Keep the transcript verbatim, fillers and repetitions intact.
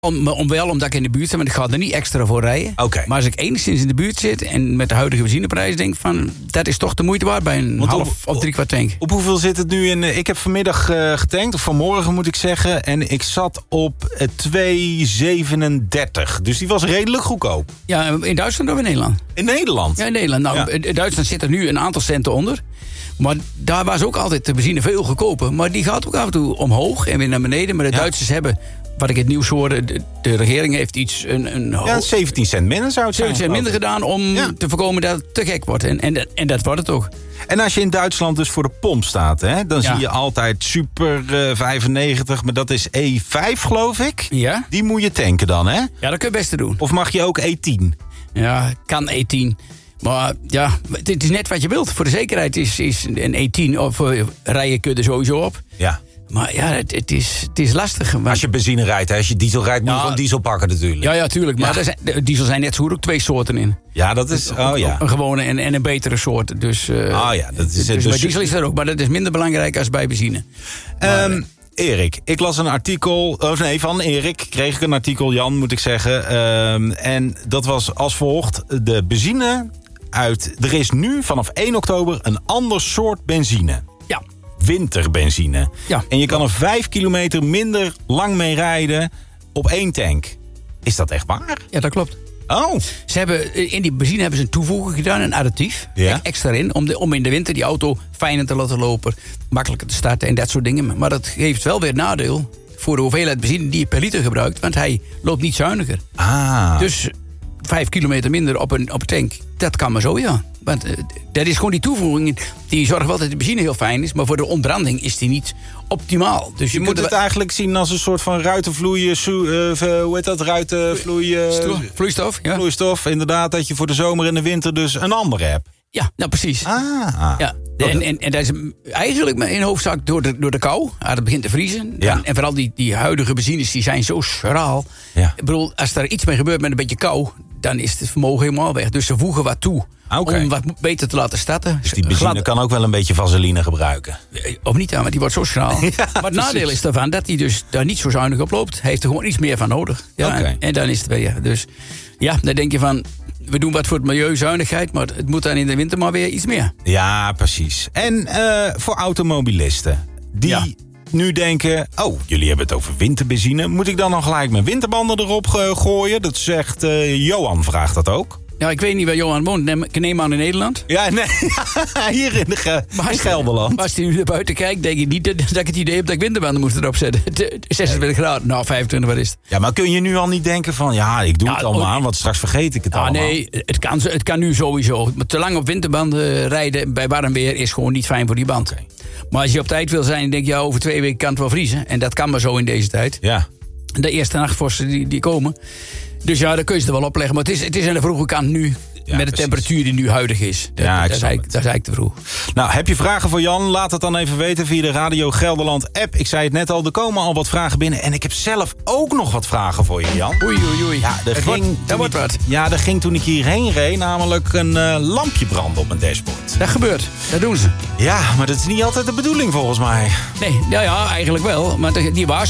Om, om wel, omdat ik in de buurt zit, maar ik ga er niet extra voor rijden. Okay. Maar als ik enigszins in de buurt zit en met de huidige benzineprijs denk van, dat is toch de moeite waard bij een Want half op, of drie kwart tank. Op hoeveel zit het nu in? Ik heb vanmiddag uh, getankt, of vanmorgen moet ik zeggen. En ik zat op uh, twee zevenendertig. Dus die was redelijk goedkoop. Ja, in Duitsland of in Nederland? In Nederland? Ja, in Nederland. Nou, Ja. in Duitsland zit er nu een aantal centen onder. Maar daar was ook altijd de benzine veel goedkoper. Maar die gaat ook af en toe omhoog en weer naar beneden. Maar de Ja. Duitsers hebben, wat ik het nieuws hoorde, de, de regering heeft iets... Een, een Ja, zeventien cent minder zou het zijn. zeventien cent minder gedaan om Ja. te voorkomen dat het te gek wordt. En, en, en dat wordt het ook. En als je in Duitsland dus voor de pomp staat, hè, dan Ja. zie je altijd super uh, vijfennegentig, maar dat is E vijf, geloof ik. Ja? Die moet je tanken dan, hè? Ja, dat kun je het beste doen. Of mag je ook E tien? Ja, kan E tien. Maar ja, het is net wat je wilt. Voor de zekerheid is, is een E tien of uh, rijden kun je er sowieso op. Ja. Maar ja, het, het, is, het is lastig. Want... Als je benzine rijdt, hè, als je diesel rijdt, moet je Ja. gewoon diesel pakken natuurlijk. Ja, ja, tuurlijk. Maar Ja. er zijn, de diesel zijn net zo goed ook twee soorten in. Ja, dat is... Oh ja. Een gewone en, en een betere soort. Dus, uh, Oh ja, dat is... dus, dus bij diesel is dat ook. Maar dat is minder belangrijk als bij benzine. Maar, Um, Erik, ik las een artikel... Oh nee, van Erik kreeg ik een artikel, Jan, moet ik zeggen. Um, en dat was als volgt. De benzine uit... Er is nu vanaf één oktober een ander soort benzine. ja. Winterbenzine. Ja. En je kan er vijf kilometer minder lang mee rijden op één tank. Is dat echt waar? ja, dat klopt. Oh, Ze hebben, in die benzine hebben ze een toevoeging gedaan, een additief. Ja. Extra in, om, de, om in de winter die auto fijner te laten lopen. Makkelijker te starten en dat soort dingen. Maar dat heeft wel weer nadeel voor de hoeveelheid benzine die je per liter gebruikt. Want hij loopt niet zuiniger. ah. Dus vijf kilometer minder op een, op een tank, dat kan maar zo, ja. Want uh, dat is gewoon die toevoeging. Die zorgt wel dat de benzine heel fijn is. Maar voor de ontbranding is die niet optimaal. Dus Je je, moet kunt het eigenlijk zien als een soort van ruitenvloeien... Uh, hoe heet dat? Ruitenvloeien... Sto- vloeistof, ja. Vloeistof, inderdaad, dat je voor de zomer en de winter dus een ander hebt. Ja, nou precies. Ah. Ja, en, en, en dat is eigenlijk in hoofdzaak door de, door de kou. Als het begint te vriezen. Ja. En, en vooral die, die huidige benzines, die zijn zo schraal. Ja. Ik bedoel, als er iets mee gebeurt met een beetje kou, dan is het vermogen helemaal weg. Dus ze voegen wat toe. Oké. Om wat beter te laten starten. Dus die benzine Glad- kan ook wel een beetje vaseline gebruiken. Of niet, want die wordt zo schraal. Maar het nadeel is daarvan dat hij dus daar niet zo zuinig op loopt. Hij heeft er gewoon iets meer van nodig. Ja, Oké. en, en dan is het weer. Dus ja, dan denk je van, we doen wat voor het milieuzuinigheid, maar het moet dan in de winter maar weer iets meer. Ja, precies. En uh, voor automobilisten die Ja. nu denken... oh, jullie hebben het over winterbenzine. Moet ik dan nog gelijk mijn winterbanden erop uh, gooien? Dat zegt uh, Johan, vraagt dat ook. Ja, ik weet niet waar Johan woont. Neem- Ik neem aan in Nederland. Ja, nee, hier in, de ge- in Gelderland. Maar als hij nu naar buiten kijkt, denk ik niet dat, dat ik het idee heb dat ik winterbanden moet erop zetten. zesentwintig graden, nou vijfentwintig, wat is het? Ja, maar kun je nu al niet denken van... ja, ik doe Ja, het allemaal oh, aan, want straks vergeet ik het Ah, allemaal. nee, het kan, het kan nu sowieso. Maar te lang op winterbanden rijden bij warm weer is gewoon niet fijn voor die band. Oké. Maar als je op tijd wil zijn, denk je, ja, over twee weken kan het wel vriezen. En dat kan maar zo in deze tijd. Ja. De eerste nachtvorsten die, die komen. Dus ja, daar kun je ze er wel opleggen. Maar het is, het is aan de vroege kant nu. Ja, met de precies. temperatuur die nu huidig is. Dat, Ja, ik dat, is snap eigenlijk, het. dat is eigenlijk te vroeg. Nou, heb je vragen voor Jan? Laat het dan even weten via de Radio Gelderland app. Ik zei het net al, er komen al wat vragen binnen. En ik heb zelf ook nog wat vragen voor je, Jan. Oei, oei, oei. Ja, er Het ging, wordt- dat toen wordt ik- wat. Ja, er ging toen ik hierheen reed namelijk een uh, lampje branden op mijn dashboard. Dat gebeurt. Dat doen ze. Ja, maar dat is niet altijd de bedoeling volgens mij. Nee, ja, ja, eigenlijk wel. Maar die waarschuwing